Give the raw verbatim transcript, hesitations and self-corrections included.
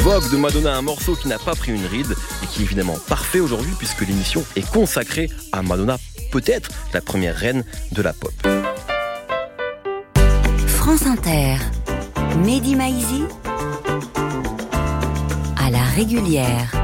Vogue de Madonna, un morceau qui n'a pas pris une ride et qui est évidemment parfait aujourd'hui puisque l'émission est consacrée à Madonna, peut-être la première reine de la pop. France Inter, Mehdi Maizi, à la régulière.